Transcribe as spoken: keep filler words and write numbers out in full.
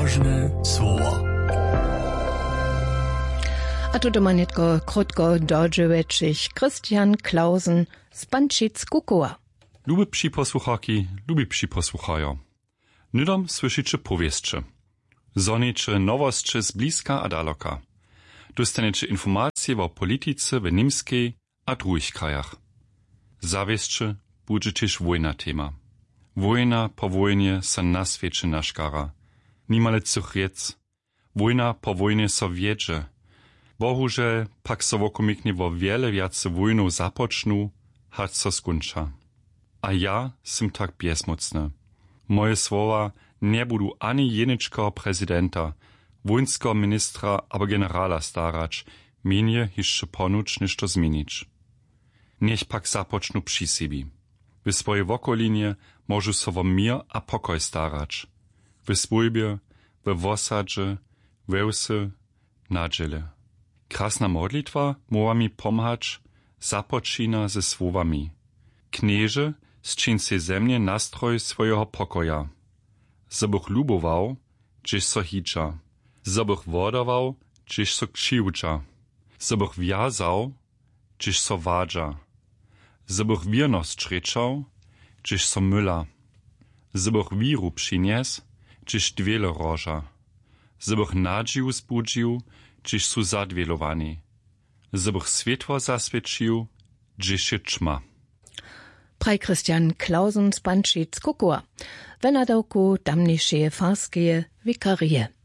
Ważne słowa. A tu doma netko krótko dodżeweczich Christian Klausen z Pančic-Kukowa. Lubi psi posłuchaki, lubi psi posłuchają. Nydom słyszycie powieście. Zonicie nowości z bliska a daloka. Dostaniecie informacje o polityce w niemskiej a drugich krajach. Zawieszcze będzie też wojna tema. Wojna po wojnie se na świecie naszkara. Niemale co riec. Wojna po wojnie so wiedzie. Bohužel pak so wokomiknie wo wiele wiace wojnów zapocznu, hać so skończa. A ja sim tak bezmocny. Moje słowa nie budu ani jeniczko prezydenta, wojnskiego ministra albo generala starać, mienie jeszcze ponuć niż to zmienić. Niech pak zapocznu przy siebie. W swojej wokolinie może so wo mir a pokoj starać. W swojbie, w wosadzie, wełsy, nadziele. Krasna modlitwa mowa mi pomhać, započína ze słowami. Knieże zčin se zemnie nastroj swojego pokoja. Zobych lubował, gdzieś so hicza. Zobych wodował, gdzieś so krzywcza. Zobych wiazał, gdzieś so wadża. Zobych wierność trzeczał, gdzieś so myla. Zobych wiru przynies, gdzieś dwiele roża. Zobych nadzieju zbudził, gdzieś su zadwielowani. Zobych światło zaswiecił, gdzieś się ćma. Praj Christian Klausen z Pančic-Kukowa. Wenadałku tamniejsze farskie wikarie.